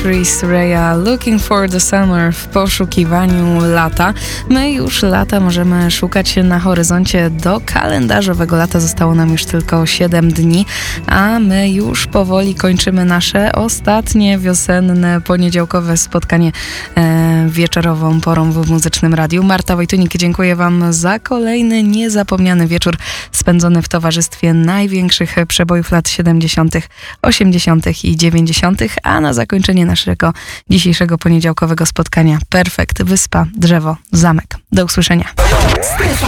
Chris Rea, Looking for the Summer, w poszukiwaniu lata. My już lata możemy szukać na horyzoncie. Do kalendarzowego lata zostało nam już tylko 7 dni, a my już powoli kończymy nasze ostatnie wiosenne, poniedziałkowe spotkanie wieczorową porą w Muzycznym Radiu. Marta Wojtunik, dziękuję Wam za kolejny niezapomniany wieczór spędzony w towarzystwie największych przebojów lat 70., 80. i 90., a na zakończenie naszego dzisiejszego poniedziałkowego spotkania Perfekt, Wyspa, Drzewo, Zamek. Do usłyszenia.